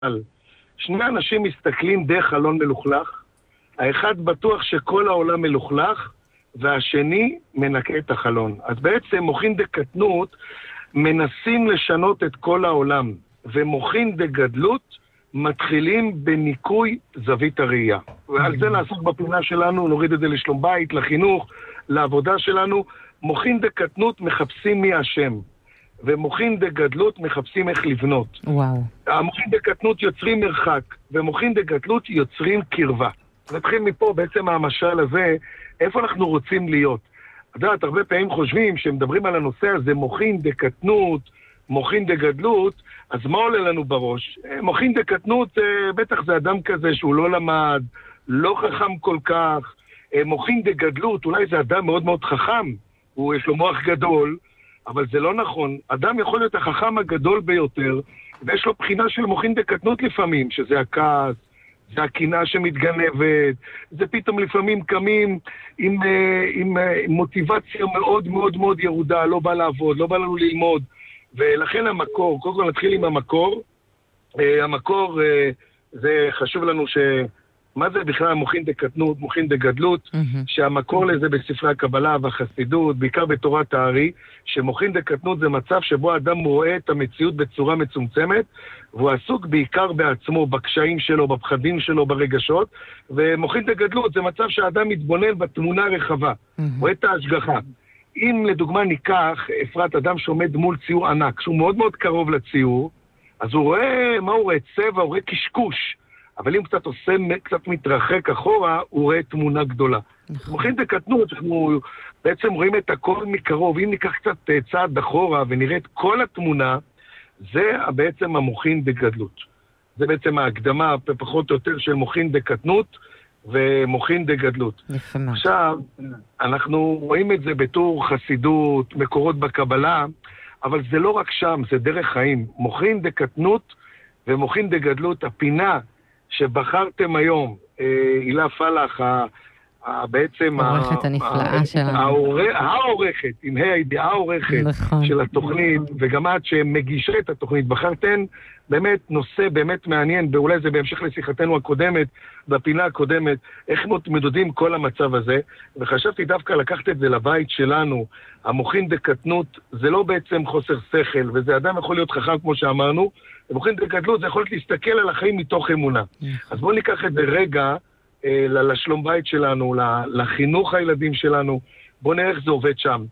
שני אנשים מסתכלים דרך חלון מלוכלך, האחד בטוח שכל העולם מלוכלך, והשני מנקה את החלון. אז בעצם מוחין דקטנות מנסים לשנות את כל העולם, ומוחין דגדלות מתחילים בניקוי זווית הראייה. ועל זה נעסוק בפינה שלנו, נוריד את זה לשלום בית, לחינוך, לעבודה שלנו. מוחין דקטנות מחפשים מי השם, ומוחין דגדלות מחפשים איך לבנות. וואו. המוחין דקטנות יוצרים מרחק, ומוחין דגדלות יוצרים קרבה. נתחיל מפה, בעצם המשל הזה, איפה אנחנו רוצים להיות. את יודעת, הרבה פעמים חושבים שמדברים על הנושא הזה, מוחין דקטנות, מוחין דגדלות, אז מה עולה לנו בראש? מוחין דקטנות, בטח זה אדם כזה שהוא לא למד, לא חכם כל כך. מוחין דגדלות, אולי זה אדם מאוד מאוד חכם, יש לו מוח גדול, אבל זה לא נכון. אדם יכול להיות החכם הגדול ביותר, ויש לו בחינה של מוחין דקטנות לפעמים, שזה הכעס, זה הקנאה שמתגנבת, זה פתאום לפעמים קמים עם מוטיבציה מאוד מאוד מאוד ירודה, לא בא לעבוד, לא בא לנו ללמוד, ולכן המקור, קודם כל נתחיל עם המקור. המקור, זה חשוב לנו מה זה בכלל מוחין דקטנות, מוחין דגדלות, שהמקור לזה בספרי הקבלה והחסידות, בעיקר בתורת הארי, שמוחין דקטנות זה מצב שבו האדם רואה את המציאות בצורה מצומצמת, והוא עסוק בעיקר בעצמו, בקשיים שלו, בפחדים שלו, ברגשות, ומוחין דגדלות זה מצב שהאדם מתבונן בתמונה הרחבה, רואה את ההשגחה. אם לדוגמה ניקח, אפרת, אדם שעומד מול ציור ענק, שהוא מאוד מאוד קרוב לציור, אז הוא רואה, מה הוא רואה? צבע, הוא רואה קשקוש. אבל אם קצת מתרחק אחורה, הוא רואה תמונה גדולה. מוחין דקטנות, אנחנו בעצם רואים את הכל מקרוב. אם ניקח קצת צעד אחורה ונראה את כל התמונה, זה בעצם המוחין דגדלות. זה בעצם ההקדמה פחות או יותר של מוחין דקטנות ומוחין דגדלות. עכשיו, אנחנו רואים את זה בתור חסידות, מקורות בקבלה, אבל זה לא רק שם, זה דרך חיים. מוחין דקטנות ומוחין דגדלות, הפינה שבחרתם היום, הילה פלח, בעצם העורכת הנפלאה שלנו. העורכת, עם הידיעה העורכת של התוכנית, וגם עד שמגישה את התוכנית, בחרתן באמת נושא באמת מעניין, ואולי זה בהמשך לשיחתנו הקודמת, בפינה הקודמת, איך מתמודדים כל המצב הזה, וחשבתי דווקא לקחת את זה לבית שלנו. המוחין דקטנות זה לא בעצם חוסר שכל, וזה אדם יכול להיות חכם כמו שאמרנו, ומוחין דגדלות זה יכול להסתכל על החיים מתוך אמונה. אז בואו ניקח את זה רגע לשלום בית שלנו, לחינוך הילדים שלנו, בואו נראה איך זה עובד שם.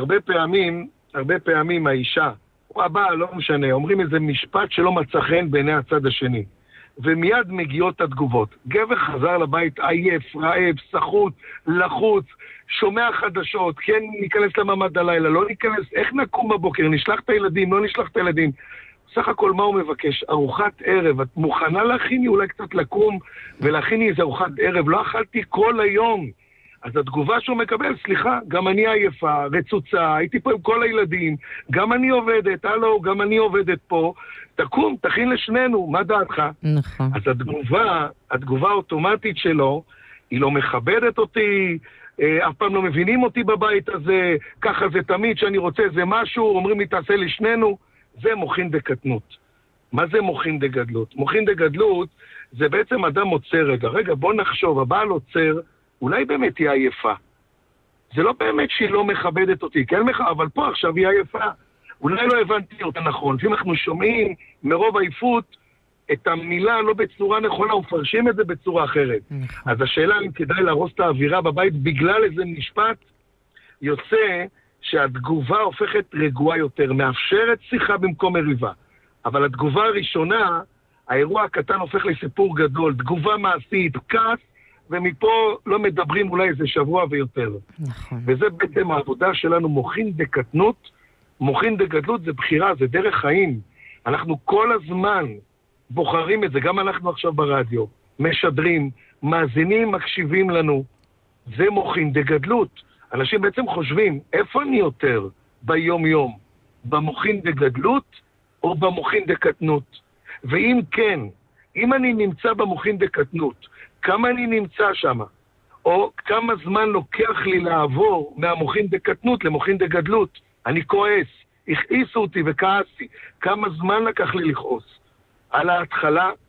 הרבה פעמים האישה, או הבעל, לא משנה, אומרים איזה משפט שלא מצא חן בעיני הצד השני. ומיד מגיעות התגובות. גבר חזר לבית עייף, רעב, סחוט, לחוץ, שומע חדשות, כן ניכנס לממד הלילה, לא ניכנס, איך נקום בבוקר, נשלח את הילדים, לא נשלח את הילדים. סך הכל מה הוא מבקש? ארוחת ערב, את מוכנה להכיני אולי קצת לקום ולהכיני איזה ארוחת ערב? לא אכלתי כל היום. אז התגובה שהוא מקבל, סליחה, גם אני עייפה, רצוצה, הייתי פה עם כל הילדים, גם אני עובדת, הלו, גם אני עובדת פה, תקום, תכין לשנינו, מה דעתך? נכון. אז התגובה האוטומטית שלו, היא לא מכבדת אותי, אף פעם לא מבינים אותי בבית הזה, ככה זה תמיד שאני רוצה איזה משהו, אומרים לי תעשה לשנינו, זה מוחין דקטנות. מה זה מוחין דגדלות? מוחין דגדלות זה בעצם אדם עוצר רגע, בוא נחשוב, הבעל עוצר, אולי באמת היא עייפה. זה לא באמת שהיא לא מכבדת אותי, כן, אבל פה עכשיו היא עייפה. אולי לא הבנתי אותה נכון. אם אנחנו שומעים מרוב עייפות את המילה לא בצורה נכונה, ומפרשים את זה בצורה אחרת. אז השאלה אם כדאי להרוס את האווירה בבית בגלל איזה משפט, יוצא שהתגובה הופכת רגועה יותר, מאפשרת שיחה במקום מריבה. אבל התגובה הראשונה, האירוע הקטן הופך לסיפור גדול, תגובה מעשית, כעס, ומפה לא מדברים אולי איזה שבוע ויותר. נכון. וזה בעצם העבודה שלנו, מוחין דקטנות, מוחין דגדלות זה בחירה, זה דרך חיים. אנחנו כל הזמן בוחרים את זה, גם אנחנו עכשיו ברדיו, משדרים, מאזינים, מקשיבים לנו. זה מוחין דגדלות. אנשים בעצם חושבים, איפה אני יותר ביום יום? במוחין דגדלות או במוחין דקטנות? ואם כן, אם אני נמצא במוחין דקטנות, כמה אני נמצא שם? או כמה זמן לוקח לי לעבור מהמוחין דקטנות למוחין דגדלות? אני כועס, הכעיסו אותי וכעסתי. כמה זמן לקח לי לכעוס? על ההתחלה